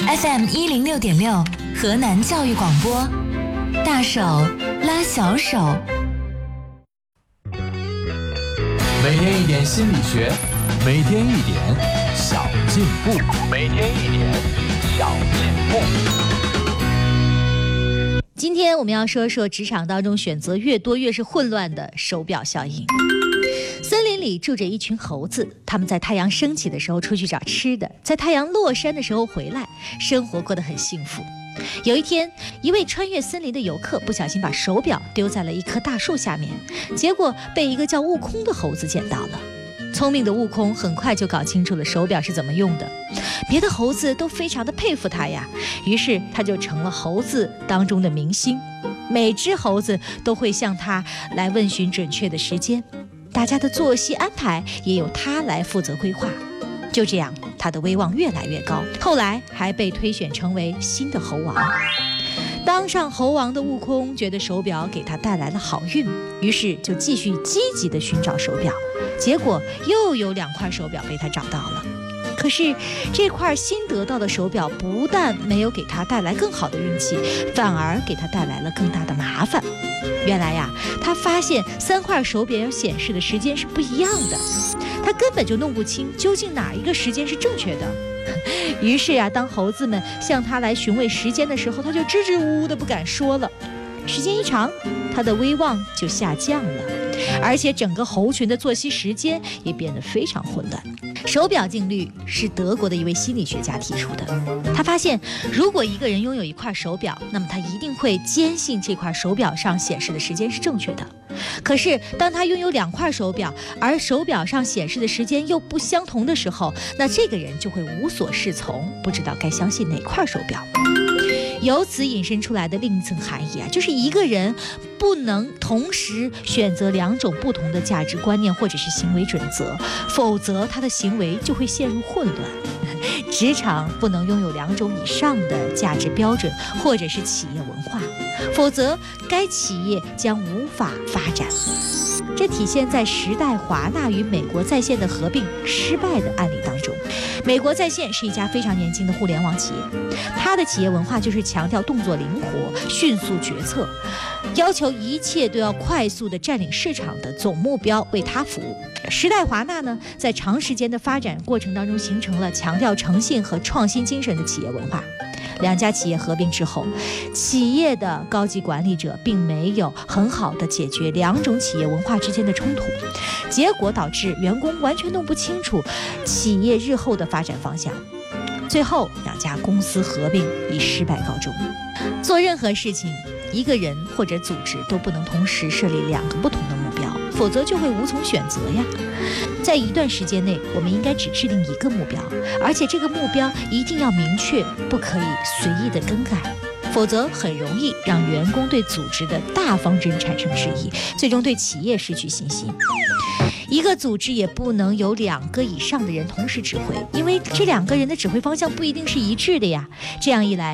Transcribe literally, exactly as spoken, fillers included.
F M 一零六点六，河南教育广播，大手拉小手。 每天一点心理学，每天一点小进步，每天一点小进步。 今天我们要说说职场当中选择越多越是混乱的手表效应。森林里住着一群猴子，他们在太阳升起的时候出去找吃的，在太阳落山的时候回来，生活过得很幸福。有一天，一位穿越森林的游客不小心把手表丢在了一棵大树下面，结果被一个叫悟空的猴子捡到了。聪明的悟空很快就搞清楚了手表是怎么用的，别的猴子都非常的佩服他呀，于是他就成了猴子当中的明星，每只猴子都会向他来问询准确的时间，大家的作息安排也由他来负责规划。就这样，他的威望越来越高，后来还被推选成为新的猴王。当上猴王的悟空觉得手表给他带来了好运，于是就继续积极地寻找手表，结果又有两块手表被他找到了。可是这块新得到的手表不但没有给他带来更好的运气，反而给他带来了更大的麻烦。原来呀，他发现三块手表显示的时间是不一样的，他根本就弄不清究竟哪一个时间是正确的。于是呀，当猴子们向他来询问时间的时候，他就支支吾吾的不敢说了。时间一长，他的威望就下降了，而且整个猴群的作息时间也变得非常混乱。手表定律是德国的一位心理学家提出的，他发现如果一个人拥有一块手表，那么他一定会坚信这块手表上显示的时间是正确的。可是当他拥有两块手表，而手表上显示的时间又不相同的时候，那这个人就会无所适从，不知道该相信哪块手表。由此引申出来的另一层含义啊，就是一个人不能同时选择两种不同的价值观念或者是行为准则，否则他的行为就会陷入混乱。职场不能拥有两种以上的价值标准或者是企业文化，否则该企业将无法发展。这体现在时代华纳与美国在线的合并失败的案例当中。美国在线是一家非常年轻的互联网企业，它的企业文化就是强调动作灵活、迅速决策，要求一切都要快速地占领市场的总目标为它服务。时代华纳呢，在长时间的发展过程当中，形成了强调诚信和创新精神的企业文化。两家企业合并之后，企业的高级管理者并没有很好的解决两种企业文化之间的冲突，结果导致员工完全弄不清楚企业日后的发展方向。最后两家公司合并以失败告终。做任何事情，一个人或者组织都不能同时设立两个不同的目标，否则就会无从选择呀。在一段时间内，我们应该只制定一个目标，而且这个目标一定要明确，不可以随意的更改，否则很容易让员工对组织的大方针产生质疑，最终对企业失去信心。一个组织也不能有两个以上的人同时指挥，因为这两个人的指挥方向不一定是一致的呀。这样一来，